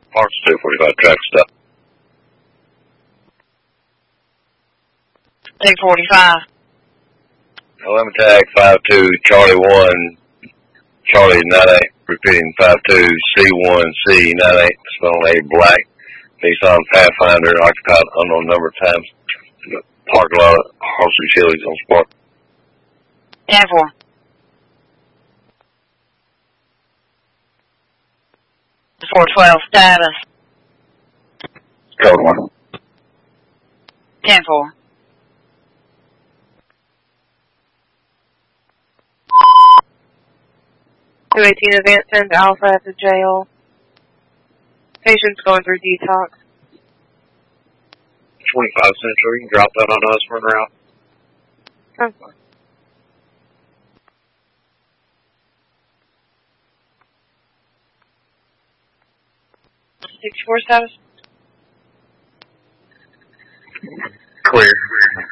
Parts 245 track stop. Take 45. Lemon tag 52 Charlie 1 Charlie 98, repeating 52 C1 C98, spelling A black Nissan Pathfinder, occupied unknown number of times. Parking lot of Harley Chili's on spot. 10-4. The 412 status. Code 1. 10-4. .218 advance into Alpha at the jail. Patient's going through detox. 25 Central, you can drop that on us, run around. Okay. .64 status. Clear.